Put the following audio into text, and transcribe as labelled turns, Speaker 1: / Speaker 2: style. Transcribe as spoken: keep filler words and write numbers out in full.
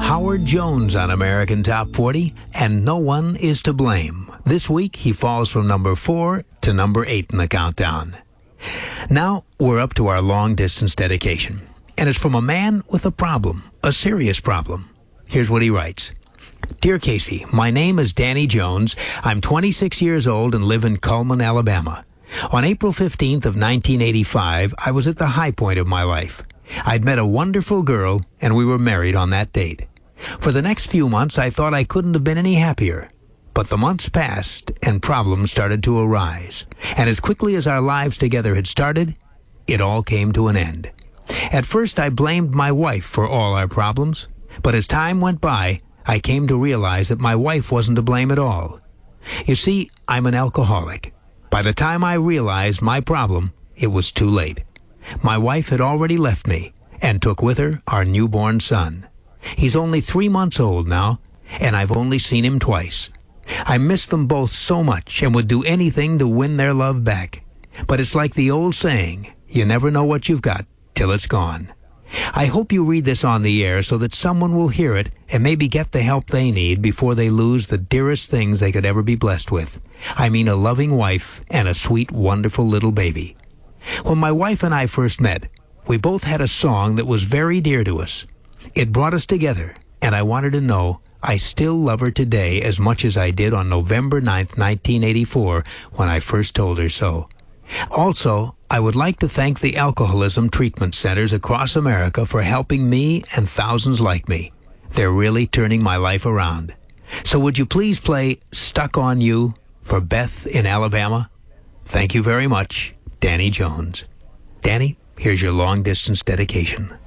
Speaker 1: Howard Jones on American Top forty, and no one is to blame. This week, he falls from number four to number eight in the countdown. Now, we're up to our long-distance dedication, and it's from a man with a problem, a serious problem. Here's what he writes. Dear Casey, my name is Danny Jones. I'm twenty-six years old and live in Cullman, Alabama. On April fifteenth of nineteen eighty-five, I was at the high point of my life. I'd met a wonderful girl, and we were married on that date. For the next few months, I thought I couldn't have been any happier. But the months passed, and problems started to arise. And as quickly as our lives together had started, it all came to an end. At first, I blamed my wife for all our problems. But as time went by, I came to realize that my wife wasn't to blame at all. You see, I'm an alcoholic. By the time I realized my problem, it was too late. My wife had already left me and took with her our newborn son. He's only three months old now, and I've only seen him twice. I miss them both so much and would do anything to win their love back. But it's like the old saying, you never know what you've got till it's gone. I hope you read this on the air so that someone will hear it and maybe get the help they need before they lose the dearest things they could ever be blessed with. I mean a loving wife and a sweet, wonderful little baby. When my wife and I first met, we both had a song that was very dear to us. It brought us together, and I wanted to know I still love her today as much as I did on November ninth, nineteen eighty-four, when I first told her so. Also, I would like to thank the alcoholism treatment centers across America for helping me and thousands like me. They're really turning my life around. So would you please play Stuck on You for Beth in Alabama? Thank you very much, Danny Jones. Danny, here's your long-distance dedication.